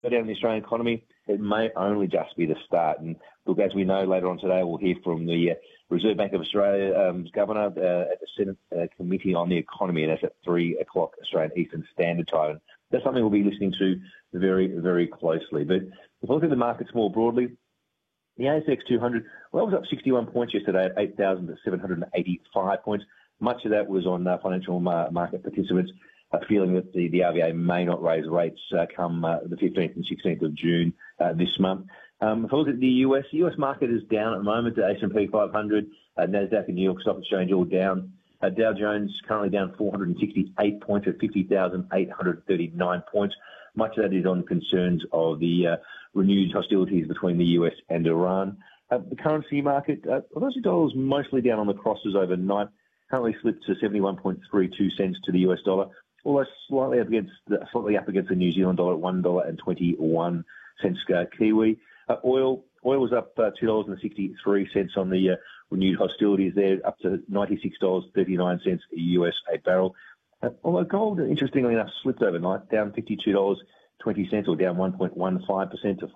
down in the Australian economy, it may only just be the start. And look, as we know, later on today, we'll hear from the Reserve Bank of Australia's governor at the Senate Committee on the Economy, and that's at 3 o'clock Australian Eastern Standard Time. That's something we'll be listening to very, very closely. But if I look at the markets more broadly, the ASX 200, well, that was up 61 points yesterday at 8,785 points. Much of that was on financial market participants feeling that the RBA may not raise rates come the 15th and 16th of June this month. If I look at the US market is down at the moment. The S&P 500, NASDAQ and New York Stock Exchange all down. Dow Jones currently down 468 points at 50,839 points. Much of that is on concerns of the renewed hostilities between the US and Iran. The currency market, Aussie dollars mostly down on the crosses overnight, currently slipped to 71.32 cents to the US dollar, although slightly up against the New Zealand dollar at $1.21 Kiwi. Oil was up $2.63 on the renewed hostilities there, up to $96.39 US a barrel. Although gold, interestingly enough, slipped overnight, down $52.20 or down 1.15% to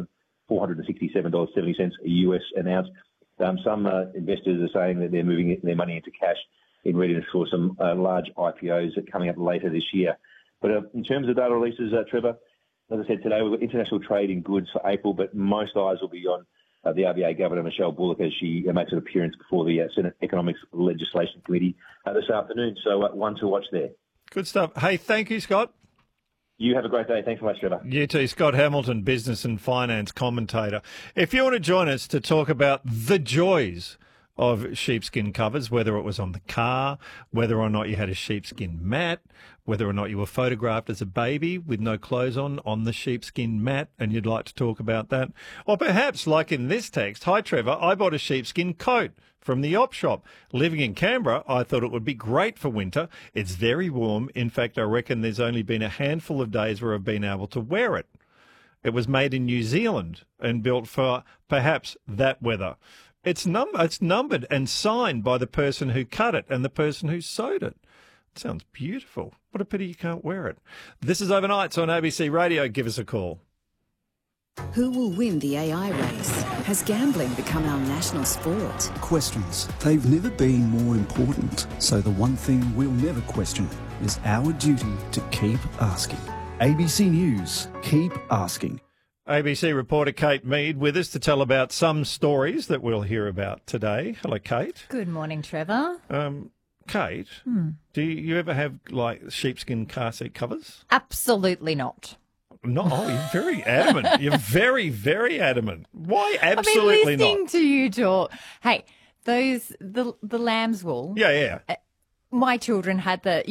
$467.70 US an ounce. Some investors are saying that they're moving their money into cash in readiness for some large IPOs that are coming up later this year. But in terms of data releases, Trevor, as I said today, we've got international trade in goods for April, but most eyes will be on the RBA Governor, Michelle Bullock, as she makes an appearance before the Senate Economics Legislation Committee this afternoon. So one to watch there. Good stuff. Hey, thank you, Scott. You have a great day. Thanks so much, Trevor. You too. Scott Hamilton, business and finance commentator. If you want to join us to talk about the joys of sheepskin covers, whether it was on the car, whether or not you had a sheepskin mat, whether or not you were photographed as a baby with no clothes on the sheepskin mat, and you'd like to talk about that. Or perhaps, like in this text, hi Trevor, I bought a sheepskin coat from the op shop. Living in Canberra, I thought it would be great for winter. It's very warm. In fact, I reckon there's only been a handful of days where I've been able to wear it. It was made in New Zealand and built for perhaps that weather. It's numbered and signed by the person who cut it and the person who sewed it. It sounds beautiful. What a pity you can't wear it. This is Overnights on ABC Radio. Give us a call. Who will win the AI race? Has gambling become our national sport? Questions. They've never been more important. So the one thing we'll never question is our duty to keep asking. ABC News. Keep asking. ABC reporter Kate Mead with us to tell about some stories that we'll hear about today. Hello, Kate. Good morning, Trevor. Kate, do you ever have, like, sheepskin car seat covers? Absolutely not. No, oh, you're very adamant. You're very, very adamant. Why absolutely I've been listening not? to you talk. Hey, the lamb's wool. Yeah. My children had the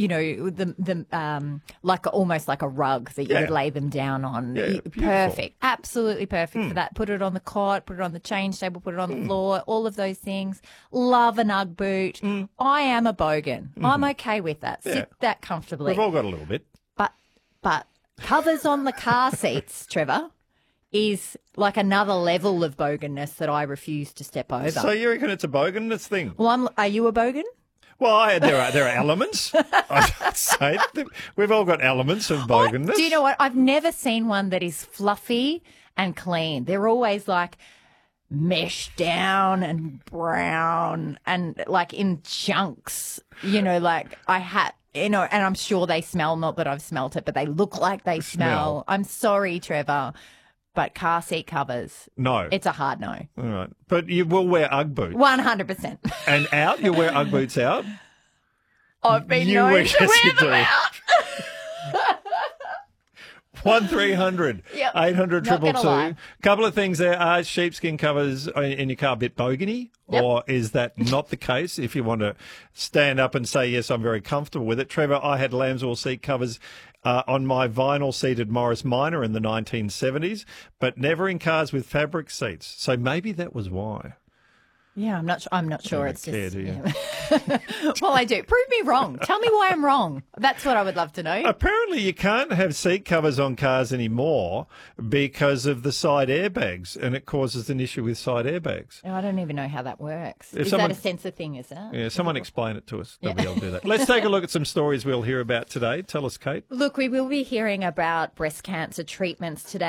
like almost like a rug that you would lay them down on. Yeah, perfect, absolutely perfect for that. Put it on the cot, put it on the change table, put it on the floor. All of those things. Love an UGG boot. I am a bogan. I'm okay with that. Sit that comfortably. We've all got a little bit. But covers on the car seats, Trevor, is like another level of boganness that I refuse to step over. So you reckon it's a boganness thing? Well, are you a bogan? Well, there are elements. I'd say we've all got elements of boganness. Do you know what? I've never seen one that is fluffy and clean. They're always like meshed down and brown and like in chunks. Like I had. And I'm sure they smell, not that I've smelt it, but they look like they smell. I'm sorry, Trevor, but car seat covers. No. It's a hard no. All right. But you will wear UGG boots. 100%. And out? You wear UGG boots out? I've been known to wear them out. 1300 Yep. 800 Not gonna 222. lie. Couple of things there. Are sheepskin covers in your car a bit bogany? Yep. Or is that not the case? If you want to stand up and say, yes, I'm very comfortable with it. Trevor, I had lambswool seat covers on my vinyl-seated Morris Minor in the 1970s, but never in cars with fabric seats. So maybe that was why. Yeah, I'm not sure. don't It's care, just. do you? Yeah. Well, I do. Prove me wrong. Tell me why I'm wrong. That's what I would love to know. Apparently, you can't have seat covers on cars anymore because of the side airbags, and it causes an issue with side airbags. Oh, I don't even know how that works. If Is someone- that a sensor thing, is it? Yeah, someone explain it to us. They'll be able to do that. Let's take a look at some stories we'll hear about today. Tell us, Kate. Look, we will be hearing about breast cancer treatments today.